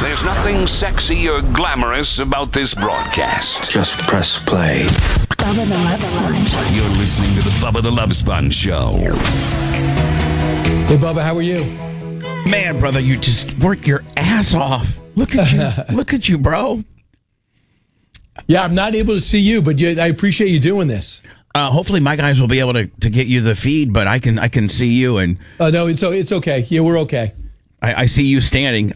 There's nothing sexy or glamorous about this broadcast. Just press play. Bubba the Love Sponge. You're listening to the Bubba the Love Sponge Show. Hey, Bubba, how are you? Man, brother, you just work your ass off. Look at you. Look at you, bro. Yeah, I'm not able to see you, but I appreciate you doing this. Hopefully my guys will be able to get you the feed, but I can see you. And no, it's okay. Yeah, we're okay. I see you standing.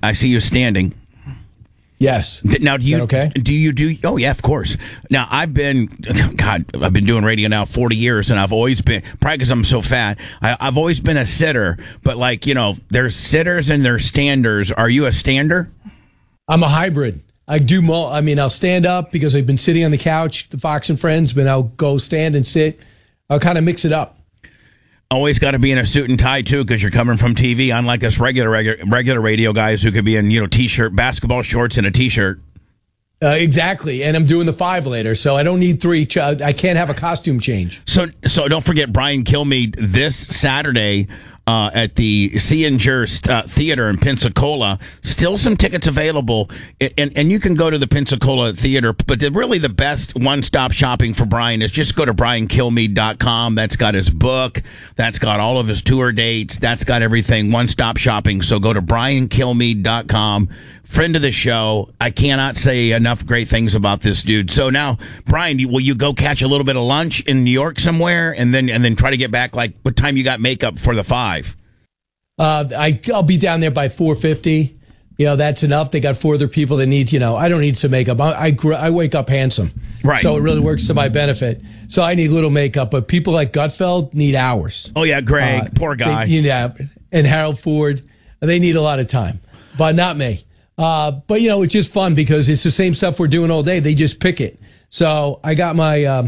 Yes. Now, do you okay? Oh, yeah, of course. Now, I've been doing radio now 40 years, and I've always been, probably because I'm so fat, I've always been a sitter. But, there's sitters and there's standers. Are you a stander? I'm a hybrid. I do more. I mean, I'll stand up because I've been sitting on the couch, the Fox and Friends, but I'll go stand and sit. I'll kind of mix it up. Always got to be in a suit and tie, too, because you're coming from TV, unlike us regular radio guys who could be in, T-shirt, basketball shorts, and a T-shirt. Exactly, and I'm doing the 5 later, so I don't need 3. I can't have a costume change. So don't forget Brian Kilmeade this Saturday at the Seeingers Theater in Pensacola. Still some tickets available, and you can go to the Pensacola Theater, but really the best one-stop shopping for Brian is just go to briankilmeade.com. That's got his book. That's got all of his tour dates. That's got everything. One-stop shopping. So go to briankilmeade.com. Friend of the show. I cannot say enough great things about this dude. So now, Brian, will you go catch a little bit of lunch in New York somewhere, and then try to get back? Like, what time you got makeup for the 5? I'll be down there by 4:50. That's enough. They got 4 other people that need. I don't need some makeup. I wake up handsome, right? So it really works to my benefit. So I need little makeup, but people like Gutfeld need hours. Oh yeah, Greg, poor guy. And Harold Ford, they need a lot of time, but not me. But it's just fun because it's the same stuff we're doing all day. They just pick it. So I got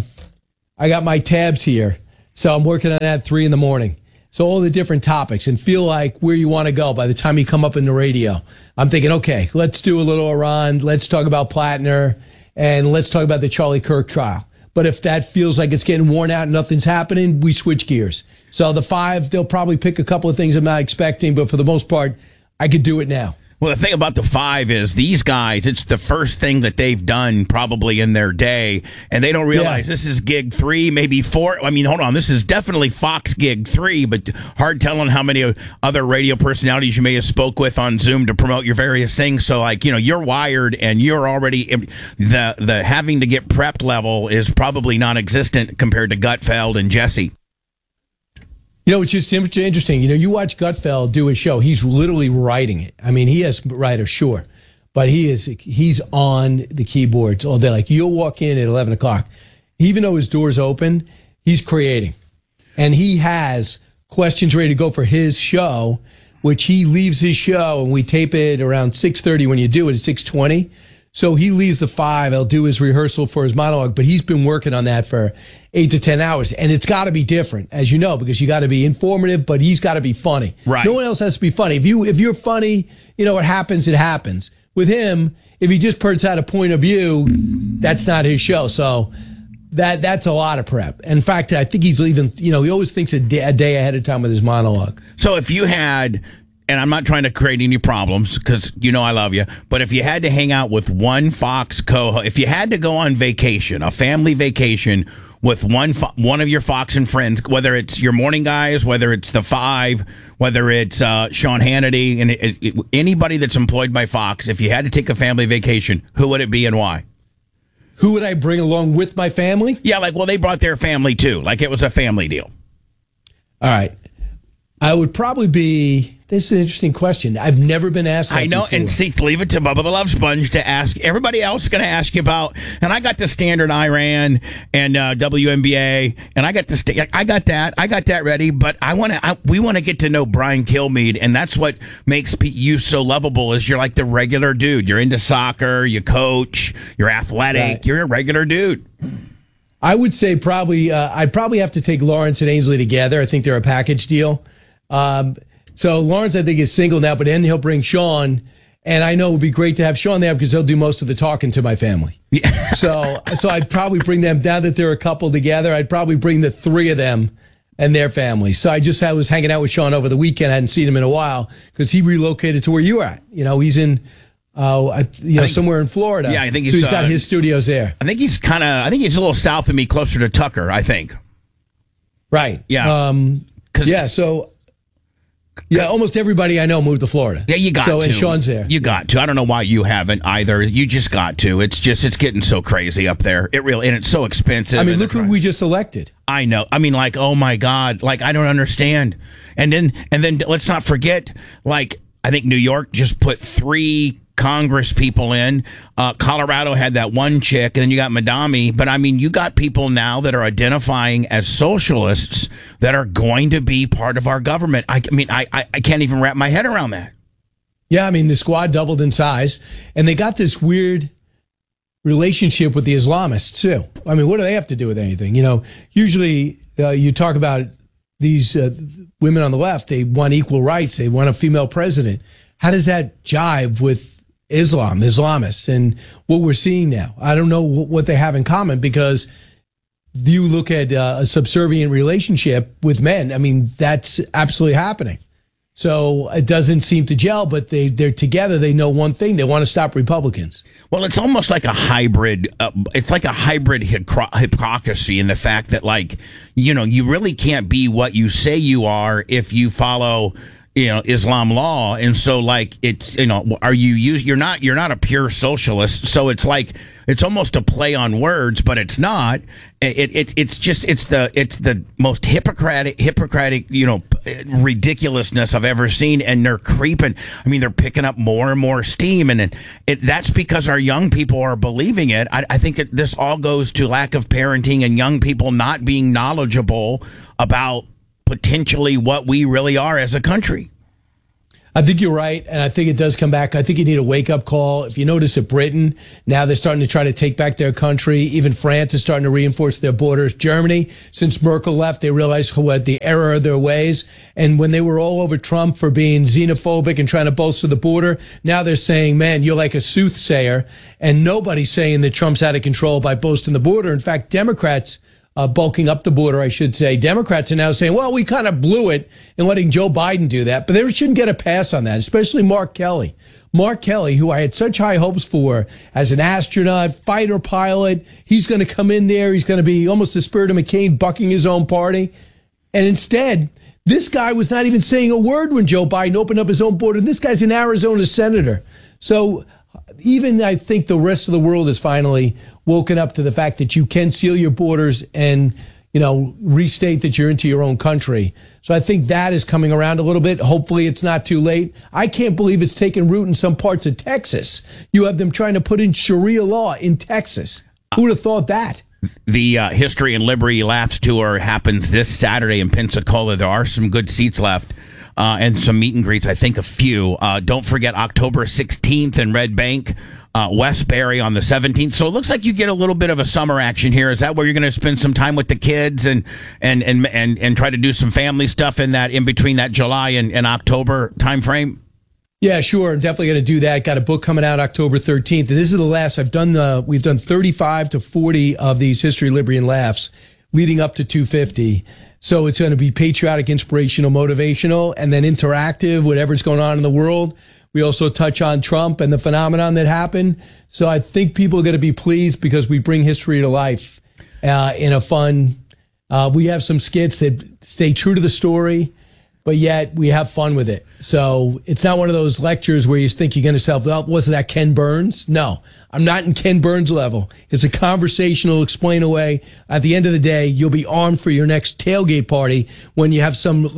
my tabs here. So I'm working on that at 3 a.m. So all the different topics, and feel like where you want to go by the time you come up in the radio. I'm thinking, okay, let's do a little Iran. Let's talk about Plattner, and let's talk about the Charlie Kirk trial. But if that feels like it's getting worn out and nothing's happening, we switch gears. So the 5, they'll probably pick a couple of things I'm not expecting, but for the most part, I could do it now. Well, the thing about the 5 is these guys, it's the first thing that they've done probably in their day, and they don't realize this is gig 3, maybe 4. I mean, hold on, this is definitely Fox gig 3, but hard telling how many other radio personalities you may have spoke with on Zoom to promote your various things. So, you're wired, and you're already, the having to get prepped level is probably non-existent compared to Gutfeld and Jesse. It's just interesting. You watch Gutfeld do his show. He's literally writing it. I mean, he has writers, sure, but he's on the keyboards all day. Like, you'll walk in at 11 o'clock. Even though his door's open, he's creating. And he has questions ready to go for his show, which he leaves his show, and we tape it around 6:30 when you do it at 6:20. So he leaves the 5. He'll do his rehearsal for his monologue, but he's been working on that for 8 to 10 hours. And it's got to be different, as you know, because you got to be informative, but he's got to be funny. Right. No one else has to be funny. If you're funny, it happens, it happens. With him, if he just puts out a point of view, that's not his show. So that's a lot of prep. In fact, I think he's even, he always thinks a day ahead of time with his monologue. So if you had... And I'm not trying to create any problems because I love you. But if you had to hang out with one Fox co-host, if you had to go on vacation, a family vacation with one of your Fox and Friends, whether it's your morning guys, whether it's the 5, whether it's Sean Hannity, and anybody that's employed by Fox, if you had to take a family vacation, who would it be and why? Who would I bring along with my family? Yeah, they brought their family too. Like it was a family deal. All right. I would probably be... This is an interesting question. I've never been asked that I know, before. and see, leave it to Bubba the Love Sponge to ask. Everybody else is going to ask you about, and I got the standard Iran and WNBA, and I got that ready, but we want to get to know Brian Kilmeade, and that's what makes you so lovable is you're like the regular dude. You're into soccer, you coach, you're athletic, right. You're a regular dude. I would say I'd probably have to take Lawrence and Ainsley together. I think they're a package deal. So Lawrence, I think, is single now, but then he'll bring Sean, and I know it would be great to have Sean there because he'll do most of the talking to my family. Yeah. So I'd probably bring them, now that they're a couple together, I'd probably bring the 3 of them and their families. So I was hanging out with Sean over the weekend. I hadn't seen him in a while because he relocated to where you were at. He's in somewhere in Florida. Yeah, I think so he's got his studios there. I think he's a little south of me, closer to Tucker, I think. Right. Yeah. Almost everybody I know moved to Florida. Yeah, you got to. And Sean's there. You got to. I don't know why you haven't either. You just got to. It's getting so crazy up there. It really, and it's so expensive. I mean, look who we just elected. I know. I mean, like, oh my God. Like, I don't understand. And then let's not forget, like, I think New York just put 3 Congress people in. Colorado had that one chick, and then you got Madami. But I mean, you got people now that are identifying as socialists that are going to be part of our government. I can't even wrap my head around that. Yeah, I mean, the squad doubled in size, and they got this weird relationship with the Islamists too. I mean, what do they have to do with anything? You know, usually you talk about these women on the left. They want equal rights. They want a female president. How does that jive with Islam, the Islamists, and what we're seeing now? I don't know what they have in common, because you look at a subservient relationship with men. I mean, that's absolutely happening. So it doesn't seem to gel, but they're together. They know one thing. They want to stop Republicans. Well, it's almost like a hybrid. It's like a hybrid hypocrisy in the fact that, like, you know, you really can't be what you say you are if you follow, you know, Islam law. And so, like, it's, you know, you're not a pure socialist. So it's like, it's almost a play on words, but it's not. It's the most hypocritic, you know, ridiculousness I've ever seen. And they're creeping. I mean, they're picking up more and more steam, and that's because our young people are believing it. I think this all goes to lack of parenting and young people not being knowledgeable about potentially what we really are as a country. I think you're right, and I think it does come back. I think you need a wake-up call. If you notice at Britain, now they're starting to try to take back their country. Even France is starting to reinforce their borders. Germany, since Merkel left, they realized what the error of their ways. And when they were all over Trump for being xenophobic and trying to bolster the border, now they're saying, man, you're like a soothsayer. And nobody's saying that Trump's out of control by boasting the border. In fact, Democrats, bulking up the border, I should say. Democrats are now saying, well, we kind of blew it in letting Joe Biden do that. But they shouldn't get a pass on that, especially Mark Kelly. Mark Kelly, who I had such high hopes for as an astronaut, fighter pilot. He's going to come in there. He's going to be almost the spirit of McCain, bucking his own party. And instead, this guy was not even saying a word when Joe Biden opened up his own border. This guy's an Arizona senator. So even I think the rest of the world has finally woken up to the fact that you can seal your borders and, you know, restate that you're into your own country. So I think that is coming around a little bit. Hopefully it's not too late. I can't believe it's taken root in some parts of Texas. You have them trying to put in Sharia law in Texas. Who would have thought that? The History and Liberty Laughs Tour happens this Saturday in Pensacola. There are some good seats left. And some meet and greets, I think a few. Don't forget October 16th in Red Bank, Westbury on the 17th. So it looks like you get a little bit of a summer action here. Is that where you're going to spend some time with the kids and try to do some family stuff in between that July and October time frame? Yeah, sure. I'm definitely going to do that. Got a book coming out October 13th. And this is the last we've done 35 to 40 of these History, Liberty, and Laughs leading up to 250. So it's going to be patriotic, inspirational, motivational, and then interactive, whatever's going on in the world. We also touch on Trump and the phenomenon that happened. So I think people are going to be pleased because we bring history to life in a fun. We have some skits that stay true to the story, but yet we have fun with it. So it's not one of those lectures where you think you're going to say, well, wasn't that Ken Burns? No, I'm not in Ken Burns level. It's a conversational explain away. At the end of the day, you'll be armed for your next tailgate party when you have some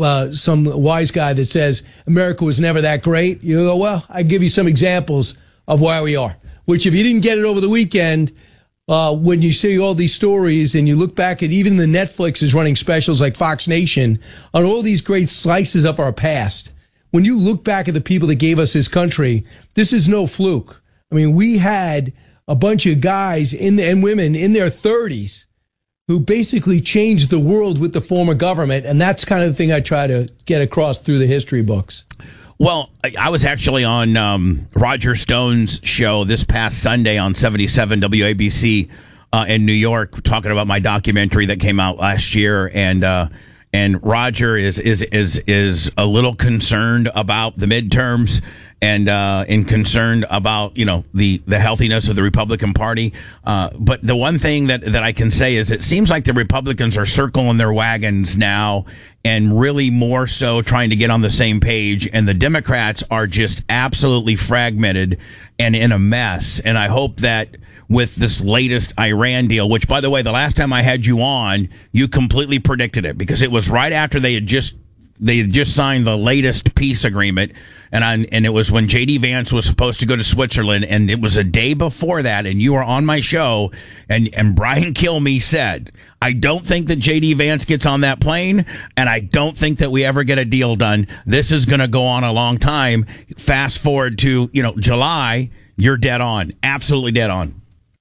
wise guy that says America was never that great. You go, well, I give you some examples of why we are, which if you didn't get it over the weekend, when you see all these stories and you look back at even the Netflix is running specials like Fox Nation on all these great slices of our past. When you look back at the people that gave us this country, this is no fluke. I mean, we had a bunch of guys and women in their 30s who basically changed the world with the form of government. And that's kind of the thing I try to get across through the history books. Well, I was actually on Roger Stone's show this past Sunday on 77 WABC in New York, talking about my documentary that came out last year, and Roger is a little concerned about the midterms and concerned about the healthiness of the Republican Party. But the one thing that I can say is it seems like the Republicans are circling their wagons now and really more so trying to get on the same page, and the Democrats are just absolutely fragmented and in a mess. And I hope that with this latest Iran deal, which, by the way, the last time I had you on, you completely predicted it because it was right after they had just signed the latest peace agreement, and it was when J.D. Vance was supposed to go to Switzerland, and it was a day before that, and you were on my show, and Brian Kilmeade said, I don't think that J.D. Vance gets on that plane, and I don't think that we ever get a deal done. This is going to go on a long time. Fast forward to July, you're dead on, absolutely dead on.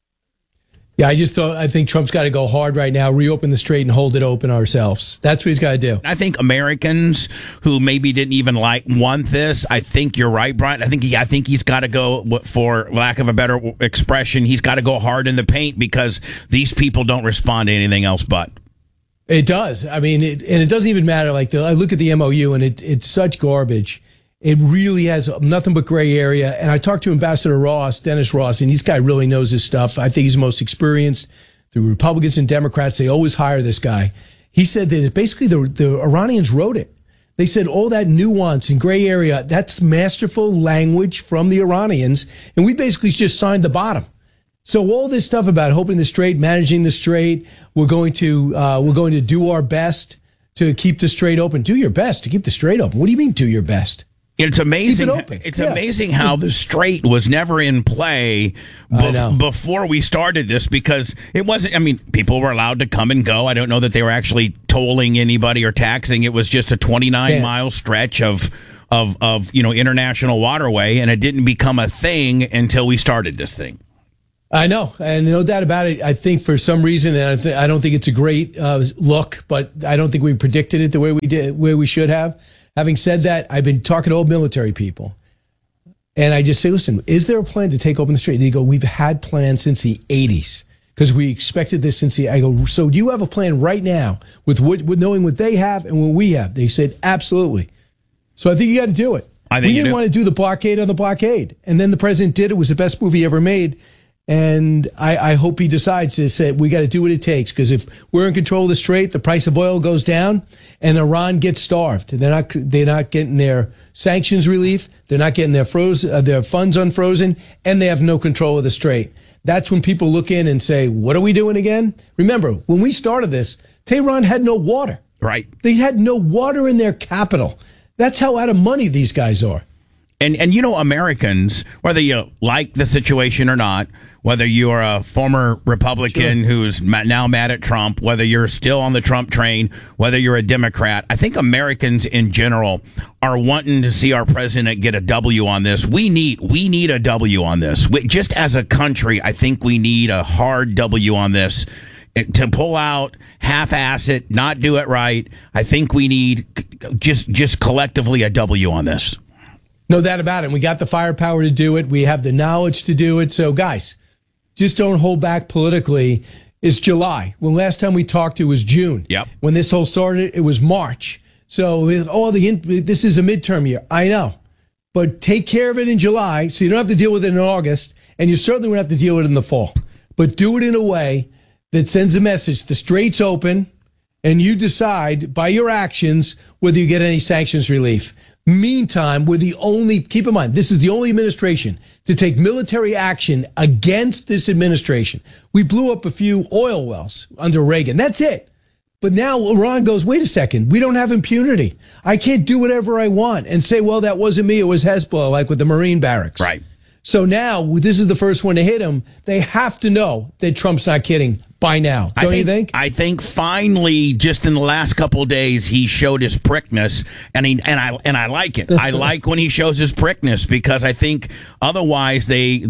Yeah, I think Trump's got to go hard right now, reopen the strait and hold it open ourselves. That's what he's got to do. I think Americans who maybe didn't even want this, I think you're right, Brian. I think he's got to go, for lack of a better expression, he's got to go hard in the paint because these people don't respond to anything else but. It does. I mean, and it doesn't even matter. Like I look at the MOU and it's such garbage. It really has nothing but gray area. And I talked to Ambassador Ross, Dennis Ross, and this guy really knows his stuff. I think he's the most experienced. Through Republicans and Democrats, they always hire this guy. He said that basically the Iranians wrote it. They said all that nuance and gray area, that's masterful language from the Iranians. And we basically just signed the bottom. So all this stuff about hoping the strait, managing the strait, we're going to do our best to keep the strait open. Do your best to keep the strait open. What do you mean do your best? It's amazing. Amazing how the strait was never in play before we started this because it wasn't. I mean, people were allowed to come and go. I don't know that they were actually tolling anybody or taxing. It was just a 29-mile stretch of international waterway, and it didn't become a thing until we started this thing. I know, and no doubt about it. I think for some reason, and I don't think it's a great look, but I don't think we predicted it the way we did, where we should have. Having said that, I've been talking to old military people, and I just say, listen, is there a plan to take open the strait? And they go, we've had plans since the 80s because we expected this since I go, so do you have a plan right now with knowing what they have and what we have? They said, absolutely. So I think you got to do it. We didn't want to do the blockade on the blockade. And then the president did. It was the best movie ever made. And I hope he decides to say, we got to do what it takes. Because if we're in control of the strait, the price of oil goes down and Iran gets starved. They're not getting their sanctions relief. They're not getting their funds unfrozen, and they have no control of the strait. That's when people look in and say, what are we doing again? Remember, when we started this, Tehran had no water. Right. They had no water in their capital. That's how out of money these guys are. And Americans, whether you like the situation or not, whether you're a former Republican who's now mad at Trump, whether you're still on the Trump train, whether you're a Democrat, I think Americans in general are wanting to see our president get a W on this. We need a W on this. Just as a country, I think we need a hard W on this. To pull out, half-ass it, not do it right, I think we need just collectively a W on this. No doubt about it. We got the firepower to do it. We have the knowledge to do it. So, guys, just don't hold back politically. It's July. When last time we talked, it was June. Yep. When this whole started, it was March. So, this is a midterm year. I know. But take care of it in July so you don't have to deal with it in August, and you certainly won't have to deal with it in the fall. But do it in a way that sends a message. The strait's open, and you decide by your actions whether you get any sanctions relief. Meantime, keep in mind, this is the only administration to take military action against this administration. We blew up a few oil wells under Reagan. That's it. But now Iran goes, wait a second, we don't have impunity. I can't do whatever I want and say, well, that wasn't me, it was Hezbollah, like with the Marine barracks. Right. So now, this is the first one to hit them. They have to know that Trump's not kidding by now, don't you think? I think finally, just in the last couple of days, he showed his prickness, and I like it. I like when he shows his prickness because I think otherwise I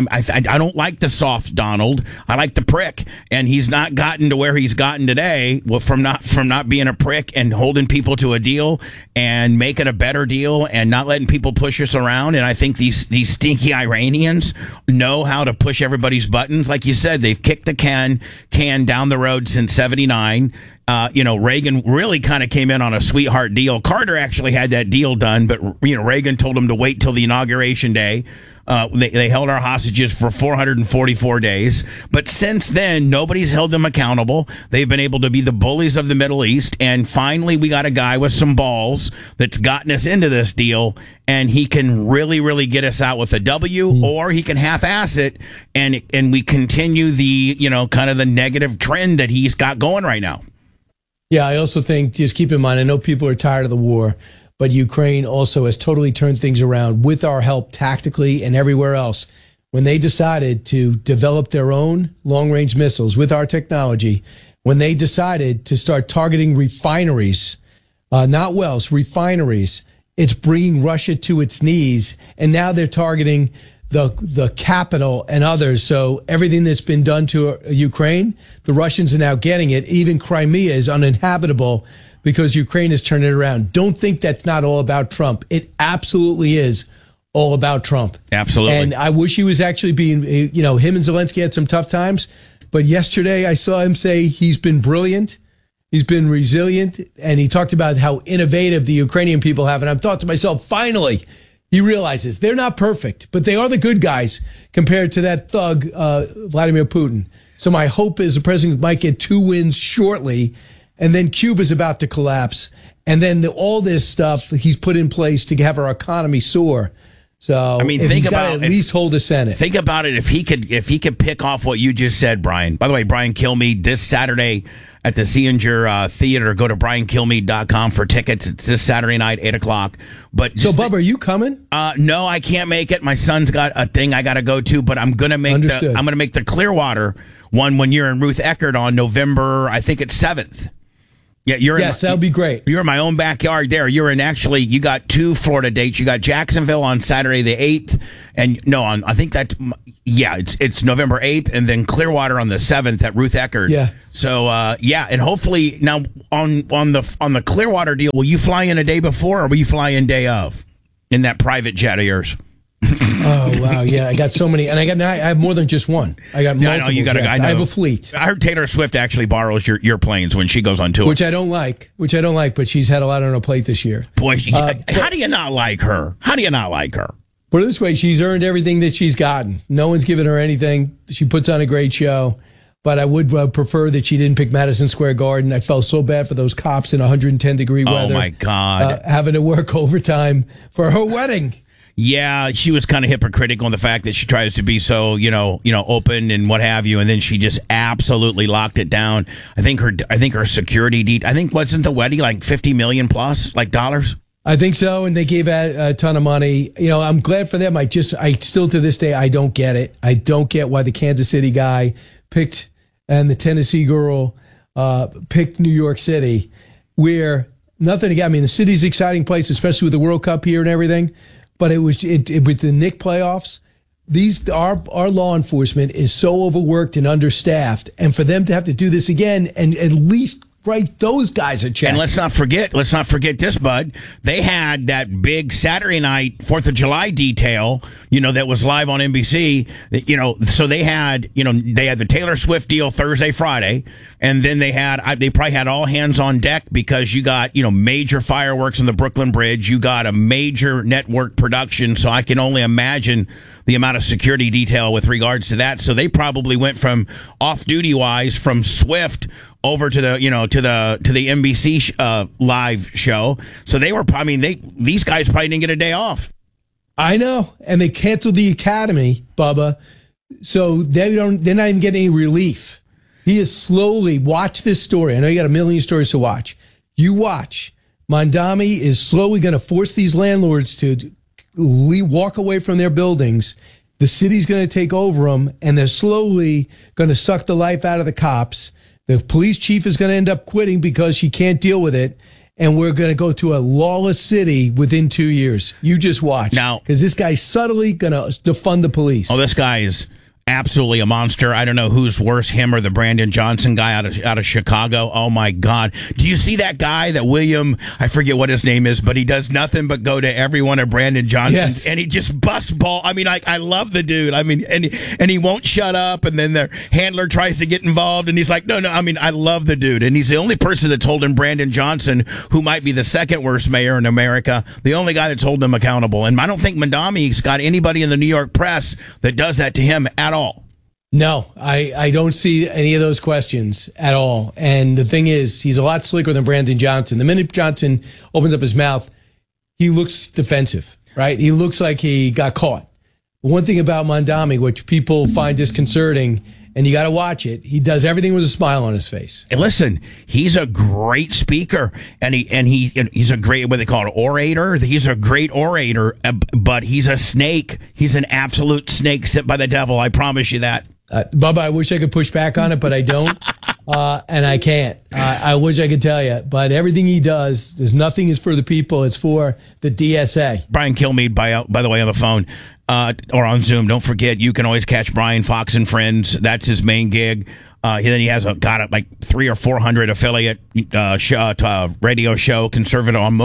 don't like the soft Donald. I like the prick, and he's not gotten to where he's gotten today from not being a prick and holding people to a deal and making a better deal and not letting people push us around. And I think these stinky Iranians know how to push everybody's buttons. Like you said, they've kicked the can down the road since 79. Reagan really kind of came in on a sweetheart deal. Carter actually had that deal done, but Reagan told him to wait till the inauguration day. They held our hostages for 444 days. But since then, nobody's held them accountable. They've been able to be the bullies of the Middle East. And finally, we got a guy with some balls that's gotten us into this deal. And he can really, really get us out with a W, or he can half-ass it. And we continue the, kind of the negative trend that he's got going right now. Yeah, I also think, just keep in mind, I know people are tired of the war, but Ukraine also has totally turned things around with our help tactically and everywhere else. When they decided to develop their own long-range missiles with our technology, when they decided to start targeting refineries, not wells, refineries, it's bringing Russia to its knees. And now they're targeting the capital and others. So everything that's been done to Ukraine, the Russians are now getting it. Even Crimea is uninhabitable because Ukraine has turned it around. Don't think that's not all about Trump. It absolutely is all about Trump. Absolutely. And I wish he was actually being, him and Zelensky had some tough times. But yesterday I saw him say he's been brilliant. He's been resilient. And he talked about how innovative the Ukrainian people have. And I've thought to myself, finally, he realizes they're not perfect, but they are the good guys compared to that thug, Vladimir Putin. So my hope is the president might get 2 wins shortly. And then Cuba's about to collapse. And then all this stuff he's put in place to have our economy soar. So think about at least hold the Senate. Think about it. If he could pick off what you just said, Brian. By the way, Brian Kilmeade this Saturday at the Seenger Theater. Go to brianKilmeade.com for tickets. It's this Saturday night, 8:00. But so, Bubba, are you coming? No, I can't make it. My son's got a thing I got to go to. But I'm gonna make the Clearwater one when you're in Ruth Eckerd on November. I think it's 7th. Yeah, that'll be great. You're in my own backyard there. You got 2 Florida dates. You got Jacksonville on Saturday the 8th, and it's November 8th, and then Clearwater on the 7th at Ruth Eckerd. Yeah. So and hopefully now on the Clearwater deal, will you fly in a day before or will you fly in day of in that private jet of yours? Oh wow, yeah, I got so many, and I have more than just one. I got multiple jets. I have a fleet. I heard Taylor Swift actually borrows your planes when she goes on tour, which I don't like. But she's had a lot on her plate this year. Boy, how do you not like her? Put it this way, she's earned everything that she's gotten. No one's given her anything. She puts on a great show, but I would prefer that she didn't pick Madison Square Garden. I felt so bad for those cops in 110-degree weather. Oh my God, having to work overtime for her wedding. Yeah, she was kind of hypocritical in the fact that she tries to be so, open and what have you, and then she just absolutely locked it down. I think her security wasn't the wedding like $50 million plus, like dollars? I think so, and they gave a ton of money. I'm glad for them. I still to this day I don't get it. I don't get why the Kansas City guy picked and the Tennessee girl picked New York City, where nothing again. I mean, the city's an exciting place, especially with the World Cup here and everything. But it was with the Knick playoffs. Our law enforcement is so overworked and understaffed, and for them to have to do this again and at least write those guys a check. And let's not forget this, Bud. They had that big Saturday night 4th of July detail, that was live on NBC. So they had the Taylor Swift deal Thursday, Friday, and then they probably had all hands on deck because you got major fireworks on the Brooklyn Bridge. You got a major network production. So I can only imagine the amount of security detail with regards to that. So they probably went from off-duty wise from Swift over to the NBC live show. So these guys probably didn't get a day off. I know, and they canceled the Academy, Bubba. So they're not even getting any relief. He is slowly watch this story. I know you got a million stories to watch. You watch. Mondami is slowly going to force these landlords to walk away from their buildings. The city's going to take over them, and they're slowly going to suck the life out of the cops. The police chief is going to end up quitting because she can't deal with it. And we're going to go to a lawless city within 2 years. You just watch. Now, because this guy's subtly going to defund the police. Oh, this guy is absolutely a monster. I don't know who's worse, him or the Brandon Johnson guy out of Chicago. Oh my God! Do you see that guy, that William? I forget what his name is, but he does nothing but go to every one of Brandon Johnson's, and he just busts ball. I mean, I love the dude. I mean, and he won't shut up. And then their handler tries to get involved, and he's like, no. I mean, I love the dude, and he's the only person that's holding Brandon Johnson, who might be the second worst mayor in America, the only guy that's holding him accountable. And I don't think Mandami's got anybody in the New York press that does that to him at all. No, I don't see any of those questions at all. And the thing is, he's a lot slicker than Brandon Johnson. The minute Johnson opens up his mouth, he looks defensive, right? He looks like he got caught. One thing about Mandami, which people find disconcerting, and you got to watch it, he does everything with a smile on his face. And listen, he's a great speaker, and he's a great, what they call it, orator. He's a great orator, but he's a snake. He's an absolute snake sent by the devil. I promise you that. Bubba, I wish I could push back on it, but I don't, and I can't. I wish I could tell you, but everything he does, there's nothing is for the people. It's for the DSA. Brian Kilmeade, by the way, on the phone or on Zoom. Don't forget, you can always catch Brian, Fox and Friends. That's his main gig. Then he has like 300 or 400 affiliate radio show, conservative on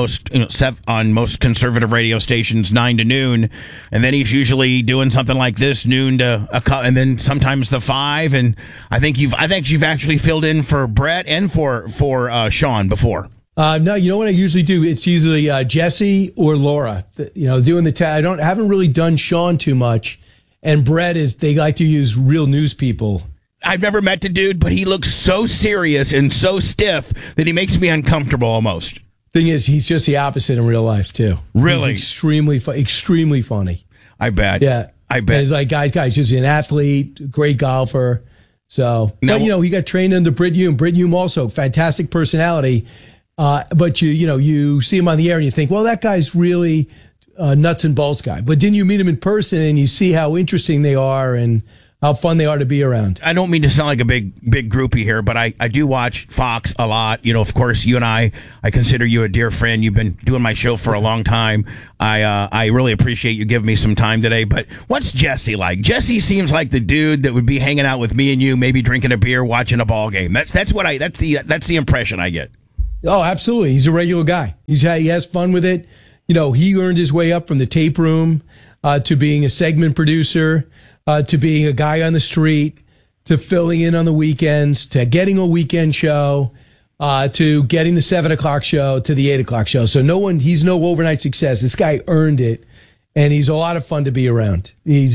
most conservative radio stations, 9 to noon, and then he's usually doing something like this, noon to and then sometimes the 5. And I think you've actually filled in for Brett and for Sean before. No, you know what I usually do? It's usually Jesse or Laura. Doing the I haven't really done Sean too much, and Brett they like to use real news people. I've never met the dude, but he looks so serious and so stiff that he makes me uncomfortable almost. Thing is, he's just the opposite in real life too. Really, he's extremely funny. I bet. Yeah, I bet. And he's like, guys, just an athlete, great golfer. So, but he got trained under Britt Hume. Britt Hume also fantastic personality. But you see him on the air and you think, well, that guy's really a nuts and bolts guy. But then you meet him in person and you see how interesting they are and how fun they are to be around. I don't mean to sound like a big groupie here, but I do watch Fox a lot. Of course, you and I consider you a dear friend. You've been doing my show for a long time. I really appreciate you giving me some time today. But what's Jesse like? Jesse seems like the dude that would be hanging out with me and you, maybe drinking a beer, watching a ball game. That's the impression I get. Oh, absolutely. He's a regular guy. He has fun with it. He earned his way up from the tape room to being a segment producer, to being a guy on the street, to filling in on the weekends, to getting a weekend show, to getting the 7 o'clock show, to the 8 o'clock show. So he's no overnight success. This guy earned it, and he's a lot of fun to be around.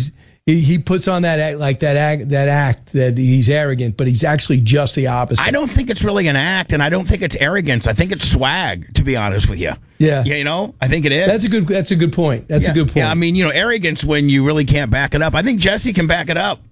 He puts on that act that he's arrogant, but he's actually just the opposite. I don't think it's really an act, and I don't think it's arrogance. I think it's swag, to be honest with you. Yeah. I think it is. That's a good point. That's a good point. Yeah, I mean, arrogance when you really can't back it up. I think Jesse can back it up.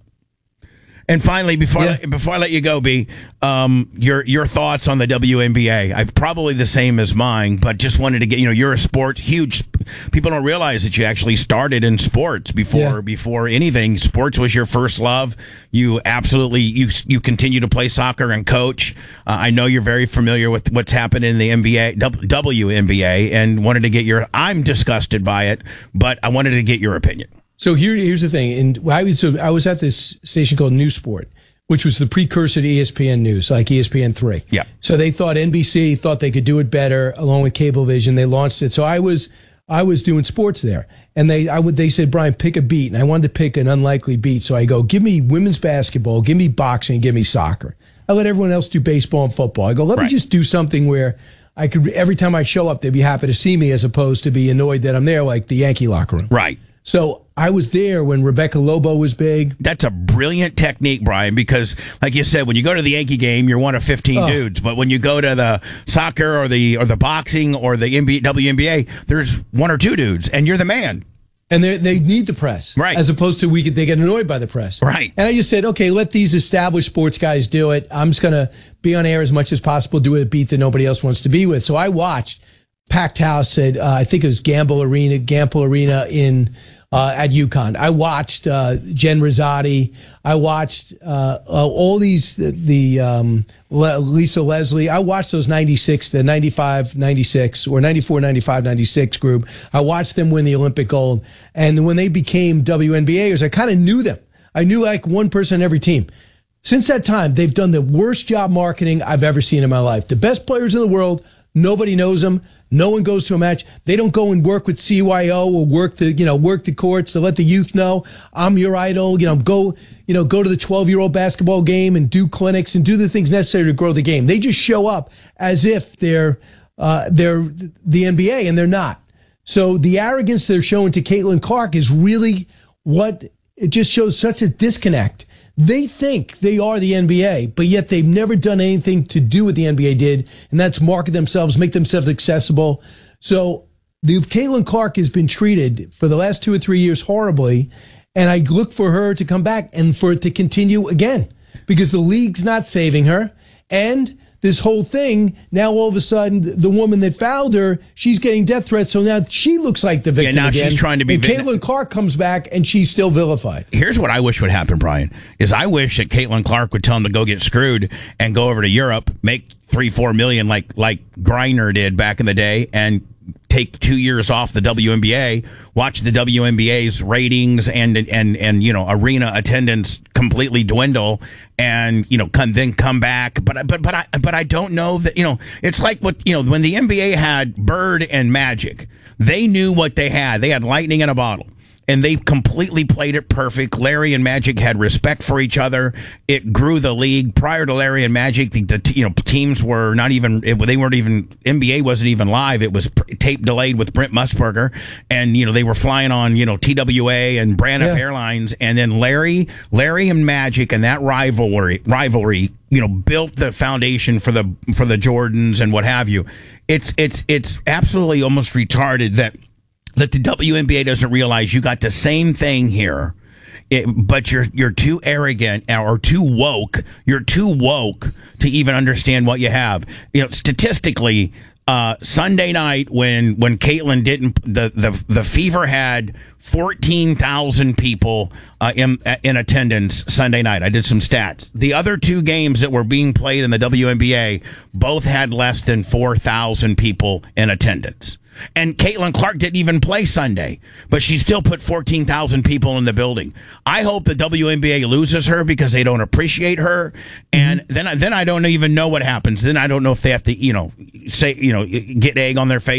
And finally, before I let you go, B, your thoughts on the WNBA. I'm probably the same as mine, but just wanted to get, you're a sport huge. People don't realize that you actually started in sports before anything. Sports was your first love. You absolutely you continue to play soccer and coach. I know you're very familiar with what's happened in the NBA, WNBA, and wanted to get I'm disgusted by it, but I wanted to get your opinion. So here's the thing. And I was at this station called News Sport, which was the precursor to ESPN News, like ESPN3. Yeah. So they thought NBC thought they could do it better along with Cablevision. They launched it. So I was doing sports there, and they said, Brian, pick a beat, and I wanted to pick an unlikely beat. So I go, give me women's basketball, give me boxing, give me soccer. I let everyone else do baseball and football. I go, let me just do something where I could every time I show up, they'd be happy to see me, as opposed to be annoyed that I'm there, like the Yankee locker room. Right. So I was there when Rebecca Lobo was big. That's a brilliant technique, Brian, because like you said, when you go to the Yankee game, you're one of 15 dudes. But when you go to the soccer or the boxing or the WNBA, there's 1 or 2 dudes, and you're the man. And they need the press, right? As opposed to they get annoyed by the press, right? And I just said, okay, let these established sports guys do it. I'm just gonna be on air as much as possible, do a beat that nobody else wants to be with. So I watched packed house at I think it was Gamble Arena in. At UConn. I watched Jen Rosati. I watched all these, Lisa Leslie. I watched those 96, the 95, 96, or 94, 95, 96 group. I watched them win the Olympic gold. And when they became WNBAers, I kind of knew them. I knew like one person on every team. Since that time, they've done the worst job marketing I've ever seen in my life. The best players in the world, nobody knows them. No one goes to a match. They don't go and work with CYO or work the courts to let the youth know I'm your idol. Go to the 12-year-old basketball game and do clinics and do the things necessary to grow the game. They just show up as if they're the NBA, and they're not. So the arrogance they're showing to Caitlin Clark is really it just shows such a disconnect. They think they are the NBA, but yet they've never done anything to do what the NBA did, and that's market themselves, make themselves accessible. So the Caitlin Clark has been treated for the last 2 or 3 years horribly, and I look for her to come back and for it to continue again because the league's not saving her, and this whole thing, now all of a sudden, the woman that fouled her, she's getting death threats, so now she looks like the victim now again. She's trying to be... And Caitlin Clark comes back, and she's still vilified. Here's what I wish would happen, Brian, is I wish that Caitlin Clark would tell him to go get screwed and go over to Europe, make $3-4 million like Griner did back in the day, and take 2 years off the WNBA, watch the WNBA's ratings and arena attendance completely dwindle, and then come back. But I don't know that it's like when the NBA had Bird and Magic, they knew what they had. They had lightning in a bottle. And they completely played it perfect. Larry and Magic had respect for each other. It grew the league. Prior to Larry and Magic, the teams were not even. They weren't even. NBA wasn't even live. It was tape delayed with Brent Musburger, and they were flying on TWA and Braniff Airlines. And then Larry and Magic and that rivalry, built the foundation for the Jordans and what have you. It's absolutely almost retarded that the WNBA doesn't realize you got the same thing here, but you're too arrogant or too woke. You're too woke to even understand what you have. Statistically, Sunday night when Caitlin didn't, the Fever had 14,000 people in attendance Sunday night. I did some stats. The other two games that were being played in the WNBA both had less than 4,000 people in attendance. And Caitlin Clark didn't even play Sunday, but she still put 14,000 people in the building. I hope the WNBA loses her because they don't appreciate her, and then I don't even know what happens. Then I don't know if they have to, get egg on their face.